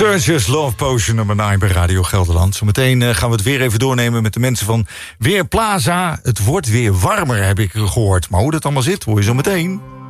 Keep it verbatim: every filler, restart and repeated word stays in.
Searchers Love Potion nummer negen bij Radio Gelderland. Zometeen uh, gaan we het weer even doornemen met de mensen van Weerplaza. Het wordt weer warmer, heb ik gehoord. Maar hoe dat allemaal zit, hoor je zo meteen.